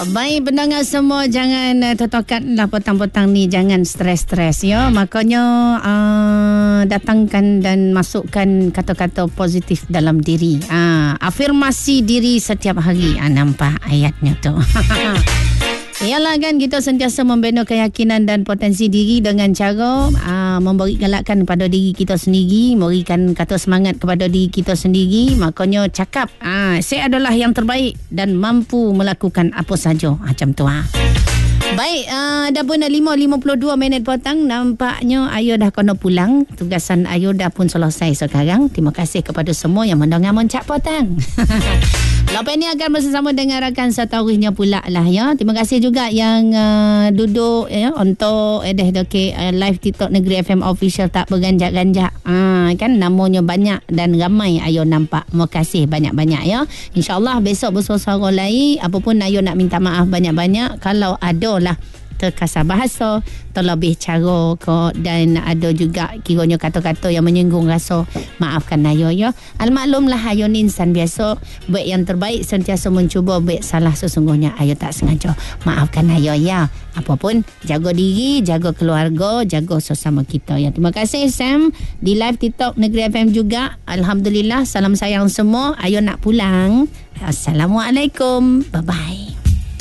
Baik pendengar semua, jangan tertokatlah petang-petang ni, jangan stres-stres ya. Makanya datangkan dan masukkan kata-kata positif dalam diri. Afirmasi diri setiap hari. Nampak ayatnya tu. Yalah kan, kita sentiasa membina keyakinan dan potensi diri dengan cara memberi galakan kepada diri kita sendiri, memberikan kata semangat kepada diri kita sendiri. Makanya cakap saya adalah yang terbaik dan mampu melakukan apa saja. Macam tu. Baik, dah pun 5:52 petang. Nampaknya Ayu dah kena pulang. Tugasan Ayu dah pun selesai sekarang. Terima kasih kepada semua yang mendengar Moncak Petang. Lepas ni akan bersama dengan rakan setaurihnya pula lah ya. Terima kasih juga yang duduk ya untuk live TikTok Negeri FM Official tak berganjak-ganjak. Kan namanya banyak dan ramai Ayu nampak. Terima kasih banyak-banyak ya. InsyaAllah besok bersuara lain. Apapun Ayu nak minta maaf banyak-banyak. Kalau ada lah terkasar bahasa, terlebih cara dan ada juga kiranya kata-kata yang menyinggung rasa, maafkan Ayu ya. Almaklumlah Ayu ni insan biasa, buat yang terbaik, sentiasa mencuba, buat salah sesungguhnya Ayu tak sengaja. Maafkan Ayu ya. Apapun, jaga diri, jaga keluarga, jaga sesama kita ya. Terima kasih Sam di live TikTok Negeri FM juga. Alhamdulillah, salam sayang semua. Ayu nak pulang. Assalamualaikum. Bye-bye.